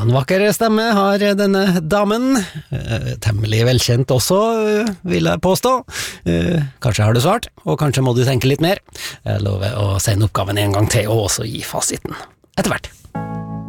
en vakker stemme har denne damen, temmelig velkjent også, vil jeg påstå. Kanskje har du svart, og kanskje må du tenke litt mer. Jeg lover å sende oppgaven en gang til, og også gi fasiten etter hvert.